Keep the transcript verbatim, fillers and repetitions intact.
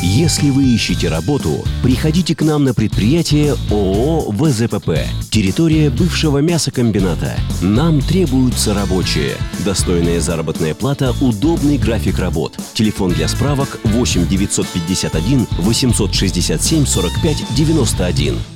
Если вы ищете работу, приходите к нам на предприятие ООО ВЗПП. Территория бывшего мясокомбината. Нам требуются рабочие. Достойная заработная плата, удобный график работ. Телефон для справок восемь девятьсот пятьдесят один восемьсот шестьдесят семь сорок пять девяносто один.